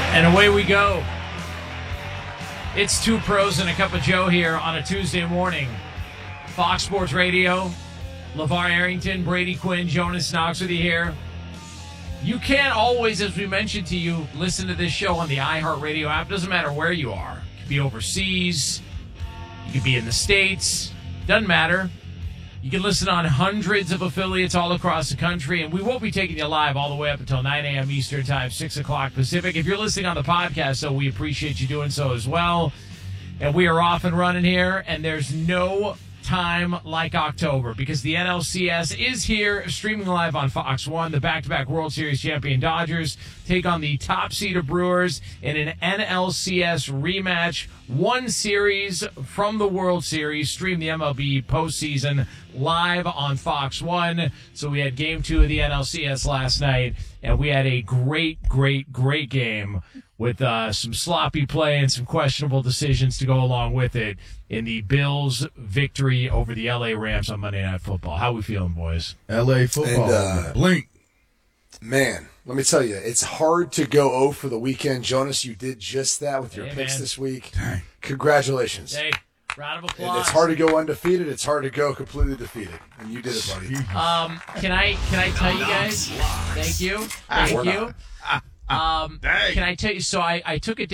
And away we go. It's Two Pros and a Cup of Joe here on a Tuesday morning. Fox Sports Radio, LeVar Arrington, Brady Quinn, Jonas Knox with you here. You can't always, as we mentioned to you, listen to this show on the iHeartRadio app. Doesn't matter where you are. You could be overseas. You could be in the States. Doesn't matter. You can listen on hundreds of affiliates all across the country, and we won't be taking you live all the way up until 9 a.m. Eastern Time, 6 o'clock Pacific. If you're listening on the podcast, so we appreciate you doing so as well. And we are off and running here, and there's no time like October because the NLCS is here, streaming live on Fox 1. The back-to-back World Series champion Dodgers take on the top seed Brewers in an NLCS rematch. One series from the World Series. Stream the MLB postseason live on Fox 1. So we had Game 2 of the NLCS last night, and we had a great game with some sloppy play and some questionable decisions to go along with it in the Bills' victory over the L.A. Rams on Monday Night Football. How we feeling, boys? L.A. football. And, blink. Man, let me tell you, it's hard to go 0 for the weekend. Jonas, you did just that with your picks this week. Dang. Congratulations. Hey, round of applause. And it's hard to go undefeated. It's hard to go completely defeated. And you did it, buddy. Can I tell you guys? Thank you. Can I tell you? So I took a